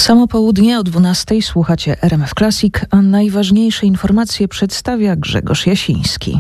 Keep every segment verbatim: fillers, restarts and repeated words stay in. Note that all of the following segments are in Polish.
Samo południe o dwunastej słuchacie R M F Classic, a najważniejsze informacje przedstawia Grzegorz Jasiński.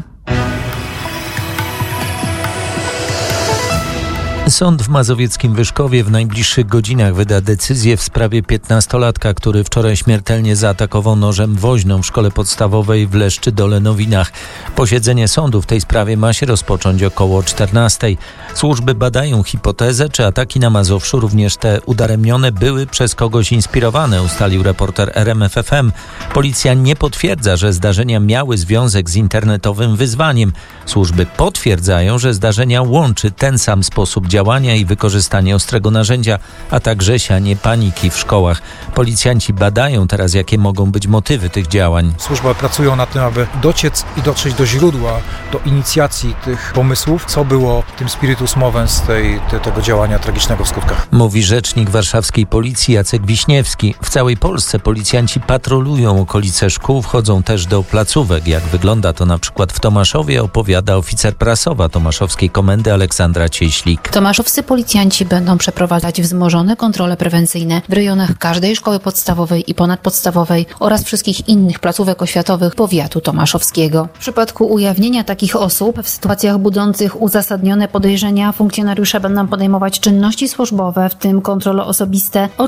Sąd w mazowieckim Wyszkowie w najbliższych godzinach wyda decyzję w sprawie piętnastolatka, który wczoraj śmiertelnie zaatakował nożem woźną w szkole podstawowej w Leszczy-Dole-Nowinach. Posiedzenie sądu w tej sprawie ma się rozpocząć około czternastej. Służby badają hipotezę, czy ataki na Mazowszu, również te udaremnione, były przez kogoś inspirowane, ustalił reporter R M F F M. Policja nie potwierdza, że zdarzenia miały związek z internetowym wyzwaniem. Służby potwierdzają, że zdarzenia łączy ten sam sposób działania działania i wykorzystanie ostrego narzędzia, a także sianie paniki w szkołach. Policjanci badają teraz, jakie mogą być motywy tych działań. Służby pracują nad tym, aby dociec i dotrzeć do źródła, do inicjacji tych pomysłów, co było tym spiritus movens tej, te, tego działania tragicznego w skutkach. Mówi rzecznik warszawskiej policji Jacek Wiśniewski. W całej Polsce policjanci patrolują okolice szkół, wchodzą też do placówek. Jak wygląda to na przykład w Tomaszowie, opowiada oficer prasowa Tomaszowskiej Komendy Aleksandra Cieślik. Tomaszowscy policjanci będą przeprowadzać wzmożone kontrole prewencyjne w rejonach każdej szkoły podstawowej i ponadpodstawowej oraz wszystkich innych placówek oświatowych powiatu tomaszowskiego. W przypadku ujawnienia takich osób w sytuacjach budzących uzasadnione podejrzenia funkcjonariusze będą podejmować czynności służbowe, w tym kontrole osobiste,